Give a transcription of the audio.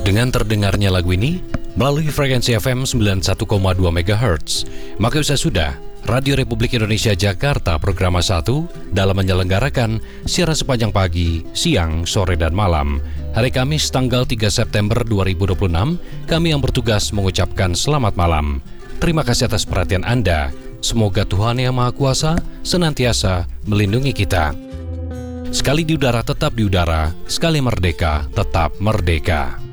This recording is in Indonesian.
Dengan terdengarnya lagu ini melalui frekuensi FM 91,2 MHz, maka sudah Radio Republik Indonesia Jakarta Programa 1 dalam menyelenggarakan siaran sepanjang pagi, siang, sore, dan malam. Hari Kamis tanggal 3 September 2026, kami yang bertugas mengucapkan selamat malam. Terima kasih atas perhatian Anda. Semoga Tuhan Yang Maha Kuasa senantiasa melindungi kita. Sekali di udara tetap di udara, sekali merdeka tetap merdeka.